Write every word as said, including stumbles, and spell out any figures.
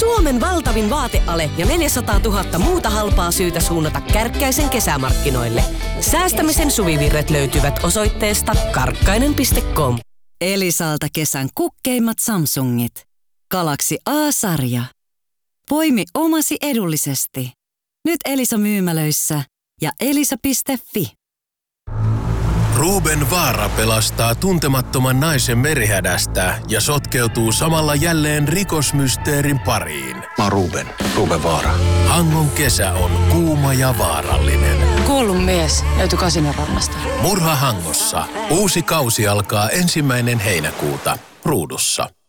Suomen valtavin vaateale ja neljäsataatuhatta muuta halpaa syytä suunnata Kärkkäisen kesämarkkinoille. Säästämisen suvivirret löytyvät osoitteesta karkkainen piste com. Elisalta kesän kukkeimmat Samsungit. Galaxy A-sarja. Poimi omasi edullisesti. Nyt Elisa myymälöissä ja elisa piste fi. Ruben Vaara pelastaa tuntemattoman naisen merihädästä ja sotkeutuu samalla jälleen rikosmysteerin pariin. Mä oon Ruben, Ruben Vaara. Hangon kesä on kuuma ja vaarallinen. Kuollut mies löytyi Kasinorannasta. Murha Hangossa. Uusi kausi alkaa ensimmäinen heinäkuuta Ruudussa.